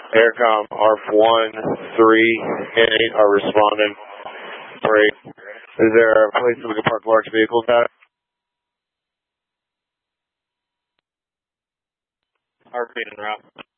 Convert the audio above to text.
Aircom ARF1, 3, and 8 are responding. Great. Is there a place that we can park large vehicles at? RP en route.